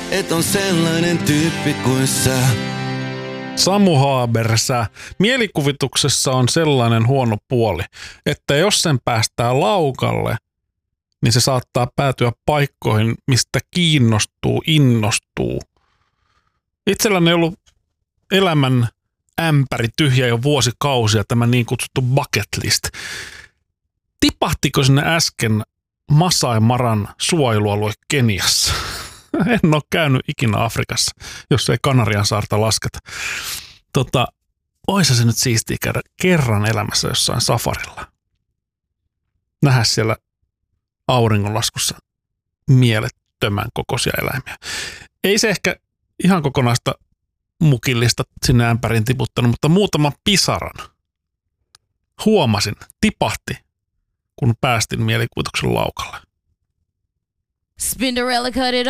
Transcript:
et on sellainen tyyppi kuin sä. Samu Habersä. Mielikuvituksessa on sellainen huono puoli, että jos sen päästää laukalle, niin se saattaa päätyä paikkoihin, mistä kiinnostuu, innostuu. Itselläni on ollut elämän ämpäri tyhjä jo vuosikausia, tämä niin kutsuttu bucket list. Tipahtiko sinne äsken Masai Maran suojelualue Keniassa? En ole käynyt ikinä Afrikassa, jos ei Kanarian saarta lasketa. Oisa se nyt siistiä käydä kerran elämässä jossain safarilla. Nähdä siellä auringonlaskussa mielettömän kokoisia eläimiä. Ei se ehkä ihan kokonaista mukillista sinne ämpäriin tiputtanut, mutta muutaman pisaran huomasin, tipahti, kun päästin mielikuvituksen laukalle. Spinderella cut it